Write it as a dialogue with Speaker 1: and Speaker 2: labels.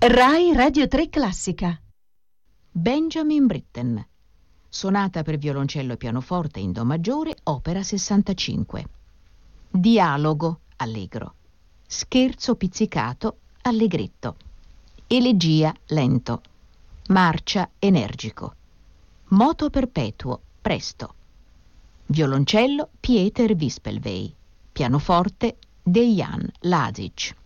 Speaker 1: Rai Radio 3 Classica. Benjamin Britten. Sonata per violoncello e pianoforte in do maggiore, opera 65. Dialogo, allegro. Scherzo pizzicato, allegretto. Elegia, lento. Marcia, energico. Moto perpetuo, presto. Violoncello, Pieter Wispelwey. Pianoforte, Dejan Lazic.